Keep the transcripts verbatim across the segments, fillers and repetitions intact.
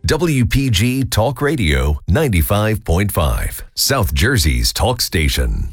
W P G Talk Radio ninety-five point five, South Jersey's talk station.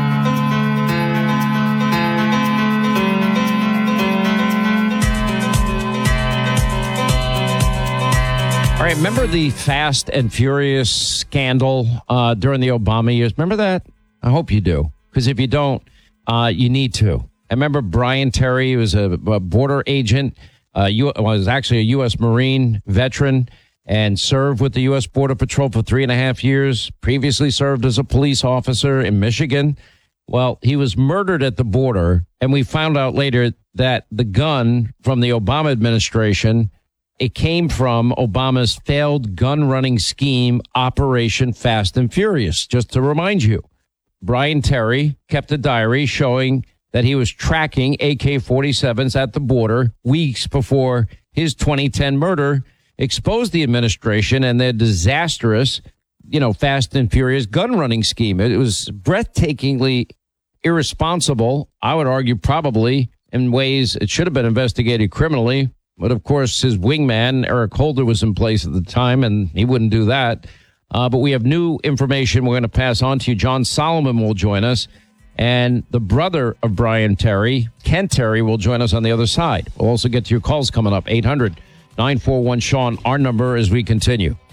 All right, remember the Fast and Furious scandal uh, during the Obama years? Remember that? I hope you do, because if you don't, uh, you need to. I remember Brian Terry, who was a, a border agent, uh, U- was actually a U S Marine veteran, and served with the U S Border Patrol for three and a half years, previously served as a police officer in Michigan. Well, he was murdered at the border, and we found out later that the gun from the Obama administration, it came from Obama's failed gun-running scheme, Operation Fast and Furious. Just to remind you, Brian Terry kept a diary showing that he was tracking A K forty-sevens at the border weeks before his twenty ten murder exposed the administration and their disastrous, you know, Fast and Furious gun-running scheme. It was breathtakingly irresponsible. I would argue probably in ways it should have been investigated criminally. But, of course, his wingman, Eric Holder, was in place at the time, and he wouldn't do that. Uh, but we have new information we're going to pass on to you. John Solomon will join us, and the brother of Brian Terry, Ken Terry, will join us on the other side. We'll also get to your calls coming up, eight hundred, nine four one, Sean, our number as we continue.